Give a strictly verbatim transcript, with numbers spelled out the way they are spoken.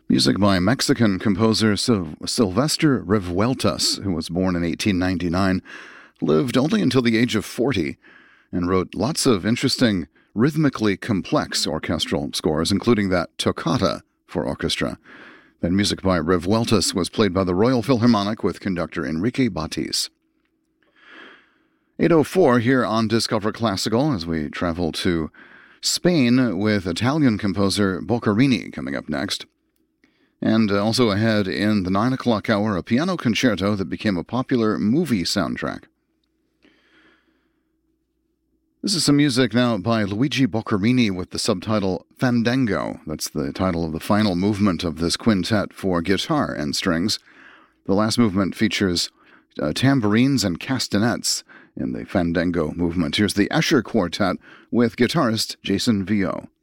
Music by Mexican composer Sil- Sylvester Revueltas, who was born in eighteen ninety-nine, lived only until the age of forty, and wrote lots of interesting, rhythmically complex orchestral scores, including that Toccata for orchestra. That music by Revueltas was played by the Royal Philharmonic with conductor Enrique Batiz. eight oh four here on Discover Classical as we travel to Spain with Italian composer Boccherini coming up next. And also ahead in the nine o'clock hour, a piano concerto that became a popular movie soundtrack. This is some music now by Luigi Boccherini with the subtitle Fandango. That's the title of the final movement of this quintet for guitar and strings. The last movement features uh, tambourines and castanets in the Fandango movement. Here's the Escher Quartet with guitarist Jason Vio.